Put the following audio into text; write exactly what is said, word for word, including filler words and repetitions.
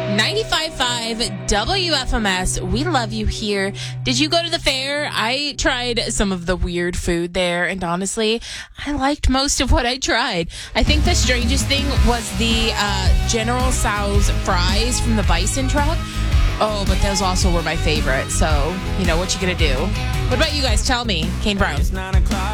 ninety-five point five W F M S. We love you here. Did you go to the fair? I tried some of the weird food there, and honestly, I liked most of what I tried. I think the strangest thing was the uh, General Tso's fries from the Bison truck. Oh, but those also were my favorite. So, you know, what you gonna do? What about you guys? Tell me. Kane Brown.